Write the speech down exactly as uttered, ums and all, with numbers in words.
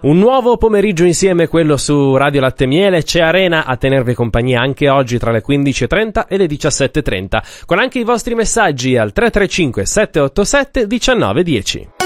Un nuovo pomeriggio insieme, quello su Radio Latte e Miele. C'è Arena a tenervi compagnia anche oggi tra le quindici e trenta e le diciassette e trenta, con anche i vostri messaggi al tre tre cinque sette otto sette uno nove uno zero.